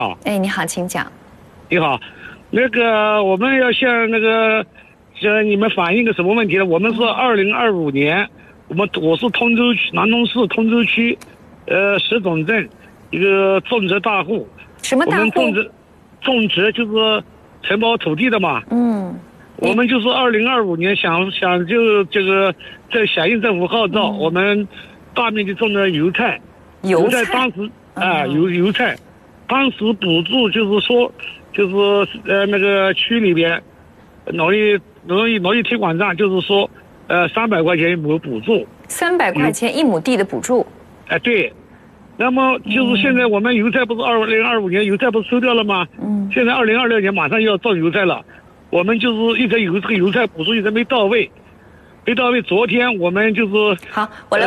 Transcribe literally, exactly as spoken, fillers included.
好， 哎，你好，请讲。 你好，那个我们要向那个向你们反映个什么问题呢？我们是二零二五年，我们我是通州区南通市通州区，呃石冢镇一个种植大户。 什么大户？ 我们种植种植就是承包土地的嘛。 嗯。 我们就是二零二五年想想就这个在响应政府号召， 嗯、 我们大面积种的油菜。 油菜当时啊、嗯、油油菜，当时补助就是说，就是呃那个区里边，农业农业农业推广站就是说，呃三百块钱一亩补助。 三百块钱一亩地的补助。 哎、呃、对，那么就是现在我们油菜不是二零二五年油菜不是收掉了吗？嗯。现在二零二六年马上又要种油菜了，我们就是一直有这个油菜补助一直没到位，没到位。昨天我们就是好，我来。